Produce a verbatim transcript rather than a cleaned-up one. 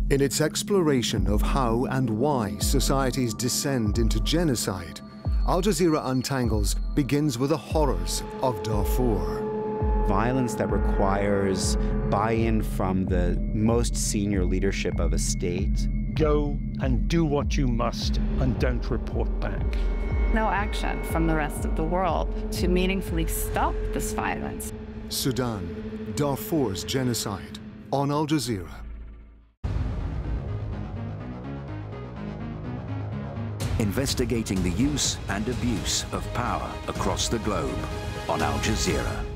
In its exploration of how and why societies descend into genocide, Al Jazeera Untangles begins with the horrors of Darfur. Violence that requires buy-in from the most senior leadership of a state. Go and do what you must and don't report back. No action from the rest of the world to meaningfully stop this violence. Sudan, Darfur's genocide, on Al Jazeera. Investigating the use and abuse of power across the globe on Al Jazeera.